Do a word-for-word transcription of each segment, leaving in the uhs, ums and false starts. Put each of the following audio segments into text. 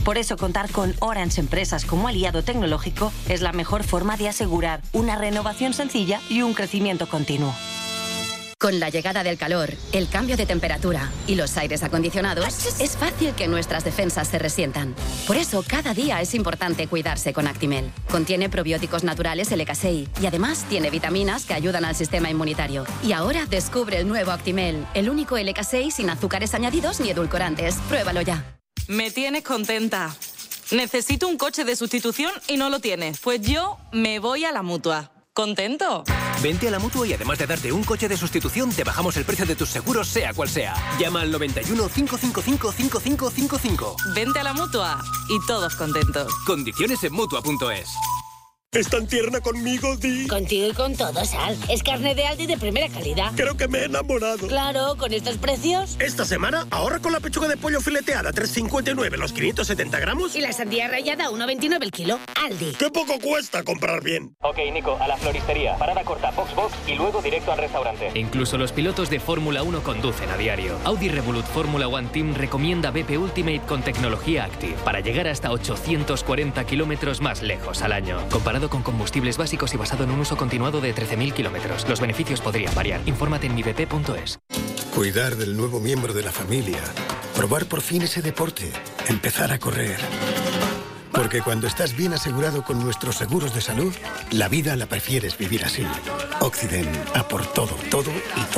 Por eso contar con Orange Empresas como aliado tecnológico es la mejor forma de asegurar una renovación sencilla y un crecimiento continuo. Con la llegada del calor, el cambio de temperatura y los aires acondicionados, es fácil que nuestras defensas se resientan. Por eso, cada día es importante cuidarse con Actimel. Contiene probióticos naturales L K seis y además tiene vitaminas que ayudan al sistema inmunitario. Y ahora descubre el nuevo Actimel, el único L K seis sin azúcares añadidos ni edulcorantes. Pruébalo ya. Me tienes contenta. Necesito un coche de sustitución y no lo tienes. Pues yo me voy a la Mutua. ¿Contento? Vente a la Mutua y además de darte un coche de sustitución, te bajamos el precio de tus seguros, sea cual sea. Llama al noventa y uno, cinco cinco cinco, cinco cinco cinco cinco. Vente a la Mutua y todos contentos. Condiciones en Mutua punto es. ¿Es tan tierna conmigo, Di? Contigo y con todo, Sal. Es carne de Aldi de primera calidad. Creo que me he enamorado. Claro, con estos precios. Esta semana ahorra con la pechuga de pollo fileteada tres cincuenta y nueve los quinientos setenta gramos. Y la sandía rallada uno veintinueve el kilo. Aldi. ¡Qué poco cuesta comprar bien! Ok, Nico, a la floristería. Parada corta, box box y luego directo al restaurante. Incluso los pilotos de Fórmula uno conducen a diario. Audi Revolut Fórmula One Team recomienda B P Ultimate con tecnología Active para llegar hasta ochocientos cuarenta kilómetros más lejos al año. Comparado con combustibles básicos y basado en un uso continuado de trece mil kilómetros. Los beneficios podrían variar. Infórmate en mi b p punto es. Cuidar del nuevo miembro de la familia. Probar por fin ese deporte. Empezar a correr. Porque cuando estás bien asegurado con nuestros seguros de salud, la vida la prefieres vivir así. Occident, a por todo, todo y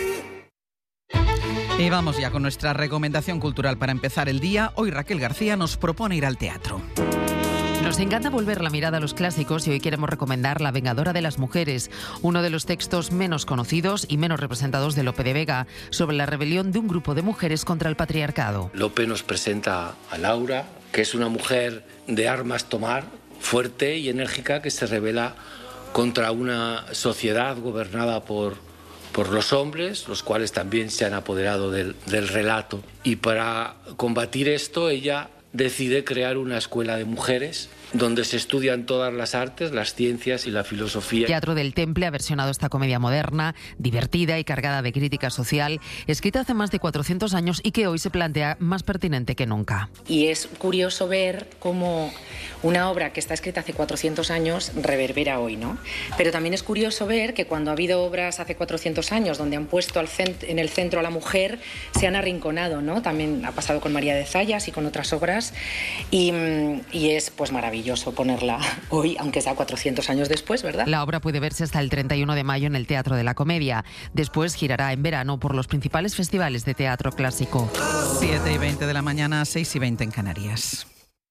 todo. Y vamos ya con nuestra recomendación cultural para empezar el día. Hoy Raquel García nos propone ir al teatro. Nos encanta volver la mirada a los clásicos y hoy queremos recomendar La Vengadora de las Mujeres, uno de los textos menos conocidos y menos representados de Lope de Vega, sobre la rebelión de un grupo de mujeres contra el patriarcado. Lope nos presenta a Laura, que es una mujer de armas tomar, fuerte y enérgica, que se rebela contra una sociedad gobernada por, por los hombres, los cuales también se han apoderado del, del relato. Y para combatir esto, ella decide crear una escuela de mujeres donde se estudian todas las artes, las ciencias y la filosofía. Teatro del Temple ha versionado esta comedia moderna, divertida y cargada de crítica social, escrita hace más de cuatrocientos años y que hoy se plantea más pertinente que nunca. Y es curioso ver cómo una obra que está escrita hace cuatrocientos años reverbera hoy, ¿no? Pero también es curioso ver que cuando ha habido obras hace cuatrocientos años donde han puesto al cent- en el centro a la mujer, se han arrinconado, ¿no? También ha pasado con María de Zayas y con otras obras y, y es pues maravilloso ponerla hoy, aunque sea cuatrocientos años después, ¿verdad? La obra puede verse hasta el treinta y uno de mayo en el Teatro de la Comedia. Después girará en verano por los principales festivales de teatro clásico. siete y veinte de la mañana, seis y veinte en Canarias.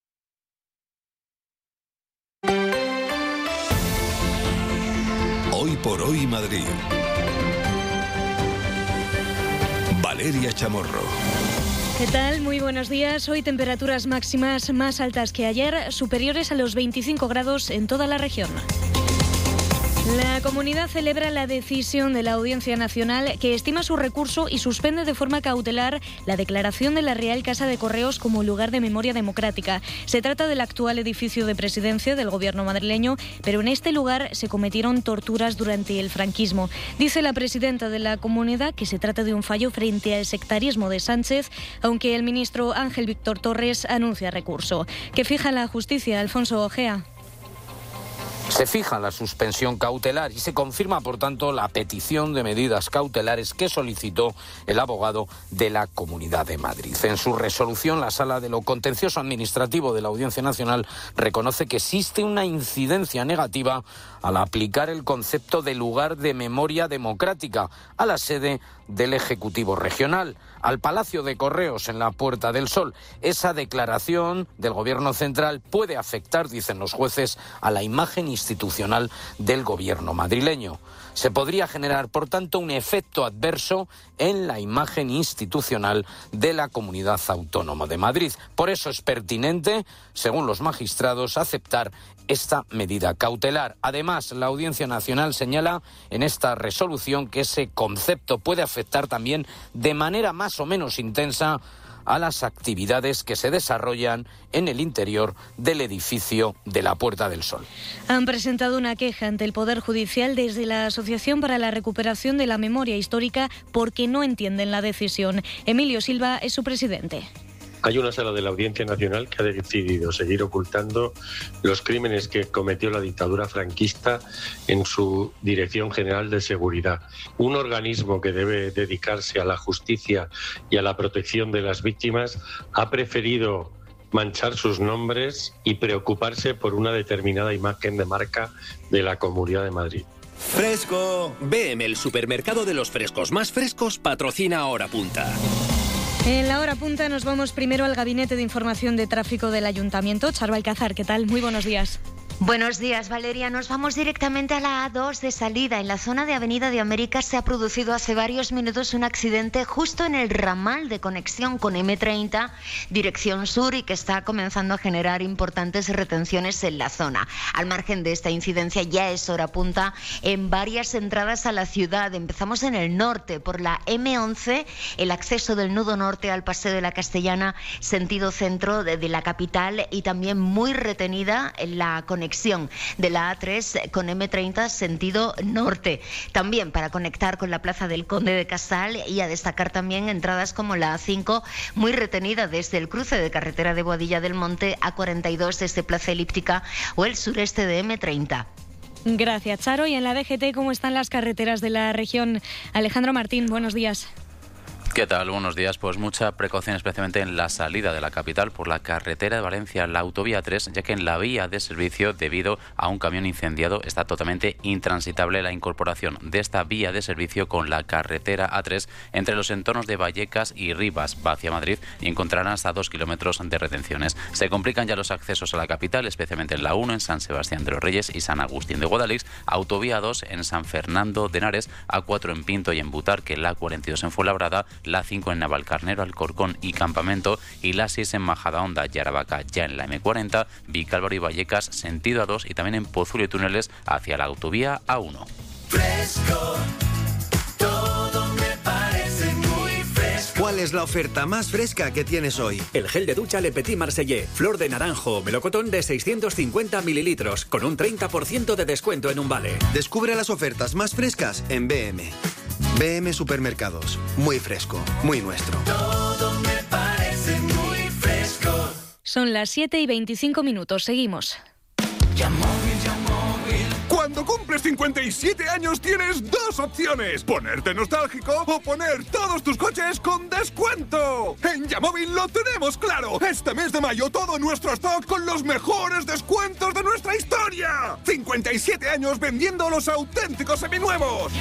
Hoy por hoy Madrid. Valeria Chamorro. ¿Qué tal? Muy buenos días. Hoy temperaturas máximas más altas que ayer, superiores a los veinticinco grados en toda la región. La comunidad celebra la decisión de la Audiencia Nacional que estima su recurso y suspende de forma cautelar la declaración de la Real Casa de Correos como lugar de memoria democrática. Se trata del actual edificio de presidencia del gobierno madrileño, pero en este lugar se cometieron torturas durante el franquismo. Dice la presidenta de la comunidad que se trata de un fallo frente al sectarismo de Sánchez, aunque el ministro Ángel Víctor Torres anuncia recurso. ¿Qué fija la justicia, Alfonso Ojea? Se fija la suspensión cautelar y se confirma, por tanto, la petición de medidas cautelares que solicitó el abogado de la Comunidad de Madrid. En su resolución, la Sala de lo Contencioso Administrativo de la Audiencia Nacional reconoce que existe una incidencia negativa al aplicar el concepto de lugar de memoria democrática a la sede del Ejecutivo Regional, al Palacio de Correos en la Puerta del Sol. Esa declaración del Gobierno central puede afectar, dicen los jueces, a la imagen institucional del Gobierno madrileño. Se podría generar, por tanto, un efecto adverso en la imagen institucional de la Comunidad Autónoma de Madrid. Por eso es pertinente, según los magistrados, aceptar esta medida cautelar. Además, la Audiencia Nacional señala en esta resolución que ese concepto puede afectar también de manera más o menos intensa a las actividades que se desarrollan en el interior del edificio de la Puerta del Sol. Han presentado una queja ante el Poder Judicial desde la Asociación para la Recuperación de la Memoria Histórica porque no entienden la decisión. Emilio Silva es su presidente. Hay una sala de la Audiencia Nacional que ha decidido seguir ocultando los crímenes que cometió la dictadura franquista en su Dirección General de Seguridad. Un organismo que debe dedicarse a la justicia y a la protección de las víctimas ha preferido manchar sus nombres y preocuparse por una determinada imagen de marca de la Comunidad de Madrid. ¡Fresco! B M, el supermercado de los frescos más frescos, patrocina Hora Punta. En la hora punta nos vamos primero al Gabinete de Información de Tráfico del Ayuntamiento. Charo Alcázar, ¿qué tal? Muy buenos días. Buenos días, Valeria. Nos vamos directamente a la A dos de salida. En la zona de Avenida de América se ha producido hace varios minutos un accidente justo en el ramal de conexión con eme treinta, dirección sur, y que está comenzando a generar importantes retenciones en la zona. Al margen de esta incidencia, ya es hora punta en varias entradas a la ciudad. Empezamos en el norte, por la eme once, el acceso del nudo norte al Paseo de la Castellana, sentido centro de, de la capital, y también muy retenida en la conexión de la A tres con eme treinta sentido norte. También para conectar con la Plaza del Conde de Casal, y a destacar también entradas como la A cinco, muy retenida desde el cruce de carretera de Boadilla del Monte, A cuarenta y dos desde Plaza Elíptica o el sureste de eme treinta. Gracias, Charo. Y en la D G T, ¿cómo están las carreteras de la región? Alejandro Martín, buenos días. ¿Qué tal? Buenos días. Pues mucha precaución, especialmente en la salida de la capital por la carretera de Valencia, la autovía tres, ya que en la vía de servicio, debido a un camión incendiado, está totalmente intransitable la incorporación de esta vía de servicio con la carretera A tres entre los entornos de Vallecas y Rivas, va hacia Madrid, y encontrarán hasta dos kilómetros de retenciones. Se complican ya los accesos a la capital, especialmente en la uno, en San Sebastián de los Reyes y San Agustín de Guadalix, autovía dos en San Fernando de Henares, A cuatro en Pinto y en Butarque, la cuarenta y dos en Fuenlabrada, la cinco en Navalcarnero, Alcorcón y Campamento, y la seis en Majadahonda y Aravaca, ya en la eme cuarenta, Vicálvaro y Vallecas, sentido A dos, y también en Pozuelo y Túneles hacia la autovía A uno. Fresco, todo me parece muy fresco. ¿Cuál es la oferta más fresca que tienes hoy? El gel de ducha Le Petit Marseillais, flor de naranjo o melocotón de seiscientos cincuenta mililitros, con un treinta por ciento de descuento en un vale. Descubre las ofertas más frescas en B M. B M Supermercados. Muy fresco, muy nuestro. Todo me parece muy fresco. Son las siete y veinticinco minutos. Seguimos. Cuando cumples cincuenta y siete años tienes dos opciones: ponerte nostálgico o poner todos tus coches con descuento. En Yamóvil lo tenemos claro. Este mes de mayo todo nuestro stock con los mejores descuentos de nuestra historia. cincuenta y siete años vendiendo los auténticos seminuevos.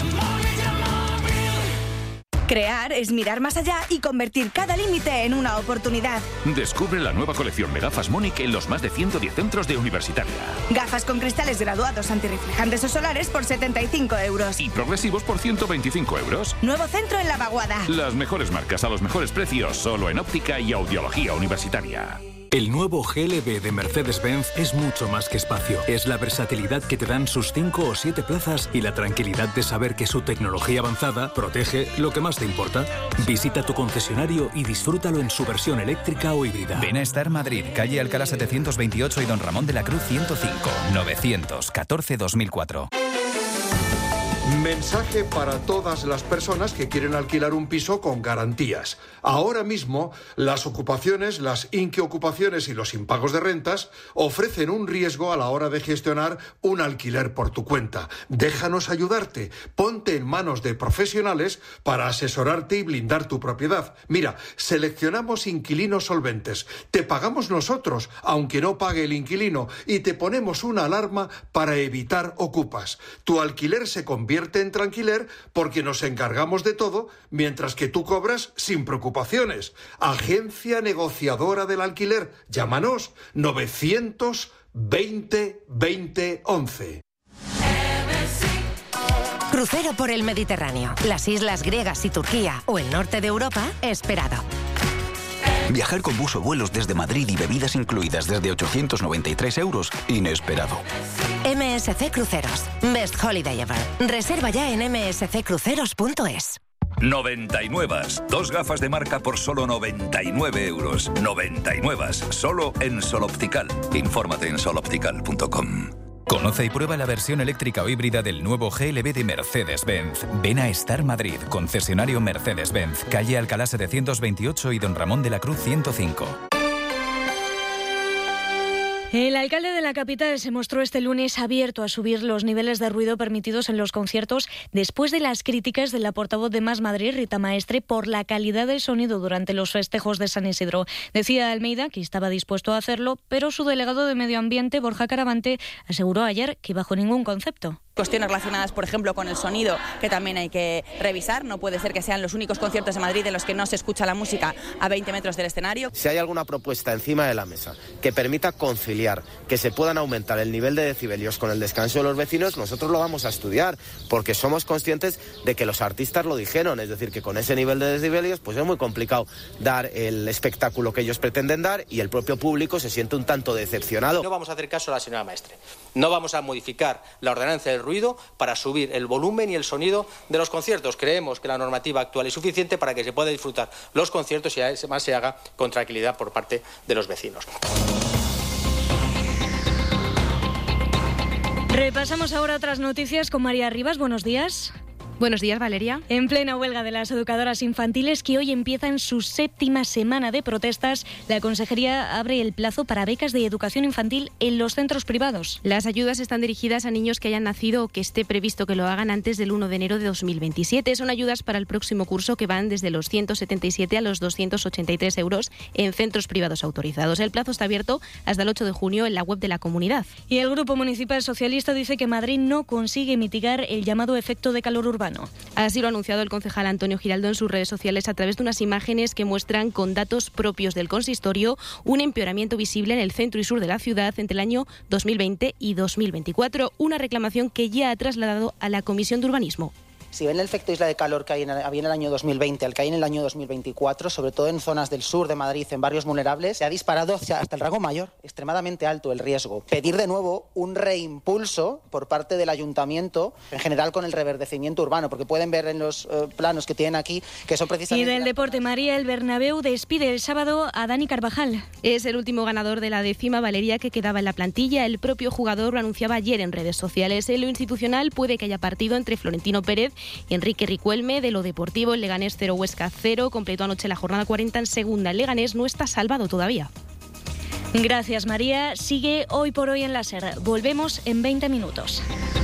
Crear es mirar más allá y convertir cada límite en una oportunidad. Descubre la nueva colección de gafas Mónic en los más de ciento diez centros de Universitaria. Gafas con cristales graduados antirreflejantes o solares por setenta y cinco euros. Y progresivos por ciento veinticinco euros. Nuevo centro en La Vaguada. Las mejores marcas a los mejores precios, solo en óptica y audiología universitaria. El nuevo G L B de Mercedes-Benz es mucho más que espacio. Es la versatilidad que te dan sus cinco o siete plazas y la tranquilidad de saber que su tecnología avanzada protege lo que más te importa. Visita tu concesionario y disfrútalo en su versión eléctrica o híbrida. Ven a Star Madrid, calle Alcalá setecientos veintiocho y Don Ramón de la Cruz ciento cinco, novecientos catorce dos mil cuatro. Mensaje para todas las personas que quieren alquilar un piso con garantías. Ahora mismo, las ocupaciones, las inquiocupaciones y los impagos de rentas ofrecen un riesgo a la hora de gestionar un alquiler por tu cuenta. Déjanos ayudarte. Ponte en manos de profesionales para asesorarte y blindar tu propiedad. Mira, seleccionamos inquilinos solventes. Te pagamos nosotros, aunque no pague el inquilino, y te ponemos una alarma para evitar ocupas. Tu alquiler se convierte en tranquiler porque nos encargamos de todo mientras que tú cobras sin preocupaciones. Agencia negociadora del alquiler. Llámanos novecientos veinte veinte once. Crucero por el Mediterráneo, las islas griegas y Turquía o el norte de Europa, esperado. Viajar con bus o vuelos desde Madrid y bebidas incluidas desde ochocientos noventa y tres euros, inesperado. M S C Cruceros. Best Holiday Ever. Reserva ya en eme ese ce cruceros punto es. noventa y nueve. Dos gafas de marca por solo noventa y nueve euros. noventa y nueve. Solo en Sol Optical. Infórmate en sol optical punto com. Conoce y prueba la versión eléctrica o híbrida del nuevo G L B de Mercedes-Benz. Ven a Star Madrid, concesionario Mercedes-Benz, calle Alcalá setecientos veintiocho y Don Ramón de la Cruz ciento cinco. El alcalde de la capital se mostró este lunes abierto a subir los niveles de ruido permitidos en los conciertos después de las críticas de la portavoz de Más Madrid, Rita Maestre, por la calidad del sonido durante los festejos de San Isidro. Decía Almeida que estaba dispuesto a hacerlo, pero su delegado de Medio Ambiente, Borja Caravante, aseguró ayer que bajo ningún concepto. Cuestiones relacionadas, por ejemplo, con el sonido, que también hay que revisar. No puede ser que sean los únicos conciertos de Madrid en los que no se escucha la música a veinte metros del escenario. Si hay alguna propuesta encima de la mesa que permita conciliar, que se puedan aumentar el nivel de decibelios con el descanso de los vecinos, nosotros lo vamos a estudiar, porque somos conscientes de que los artistas lo dijeron, es decir, que con ese nivel de decibelios pues es muy complicado dar el espectáculo que ellos pretenden dar y el propio público se siente un tanto decepcionado. No vamos a hacer caso a la señora Maestre, no vamos a modificar la ordenanza del ruido para subir el volumen y el sonido de los conciertos. Creemos que la normativa actual es suficiente para que se pueda disfrutar los conciertos y además se haga con tranquilidad por parte de los vecinos. Repasamos ahora otras noticias con María Rivas. Buenos días. Buenos días, Valeria. En plena huelga de las educadoras infantiles que hoy empiezan su séptima semana de protestas, la Consejería abre el plazo para becas de educación infantil en los centros privados. Las ayudas están dirigidas a niños que hayan nacido o que esté previsto que lo hagan antes del uno de enero de dos mil veintisiete. Son ayudas para el próximo curso que van desde los ciento setenta y siete a los doscientos ochenta y tres euros en centros privados autorizados. El plazo está abierto hasta el ocho de junio en la web de la comunidad. Y el Grupo Municipal Socialista dice que Madrid no consigue mitigar el llamado efecto de calor urbano. Así lo ha anunciado el concejal Antonio Giraldo en sus redes sociales a través de unas imágenes que muestran con datos propios del consistorio un empeoramiento visible en el centro y sur de la ciudad entre el año dos mil veinte y dos mil veinticuatro, una reclamación que ya ha trasladado a la Comisión de Urbanismo. Si ven el efecto isla de calor que hay en el, había en el año dos mil veinte, al que hay en el año dos mil veinticuatro, sobre todo en zonas del sur de Madrid, en barrios vulnerables, se ha disparado hasta el rango mayor, extremadamente alto el riesgo. Pedir de nuevo un reimpulso por parte del ayuntamiento, en general con el reverdecimiento urbano, porque pueden ver en los eh, planos que tienen aquí que son precisamente... Y del deporte, María, el Bernabéu despide el sábado a Dani Carvajal. Es el último ganador de la décima, Valeria, que quedaba en la plantilla. El propio jugador lo anunciaba ayer en redes sociales. En lo institucional puede que haya partido entre Florentino Pérez y Enrique Riquelme. De lo deportivo, el Leganés cero, Huesca cero. Completó anoche la jornada cuarenta en segunda. El Leganés no está salvado todavía. Gracias, María. Sigue Hoy por Hoy en la SER. Volvemos en veinte minutos.